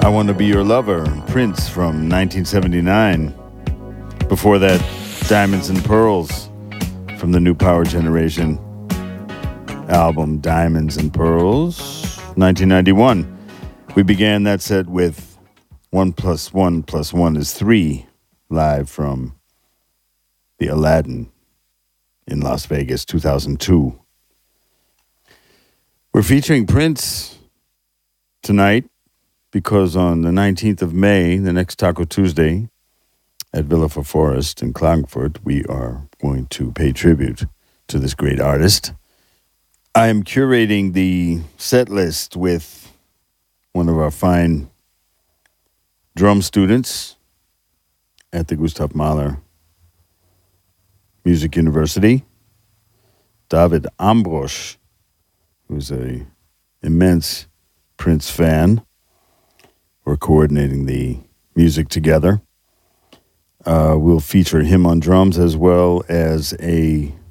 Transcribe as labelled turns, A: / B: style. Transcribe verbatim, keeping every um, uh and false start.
A: I Want to Be Your Lover, Prince from nineteen seventy-nine. Before that, Diamonds and Pearls from the New Power Generation album Diamonds and Pearls, nineteen ninety-one. We began that set with One Plus One Plus One is Three, live from the Aladdin in Las Vegas, two thousand two. We're featuring Prince tonight because on the nineteenth of May, the next Taco Tuesday, at Villa for Forest in Klagenfurt, we are going to pay tribute to this great artist. I am curating the set list with one of our fine drum students at the Gustav Mahler Music University, David Ambrosch, who's a immense Prince fan. We're coordinating the music together. Uh, we'll feature him on drums as well as a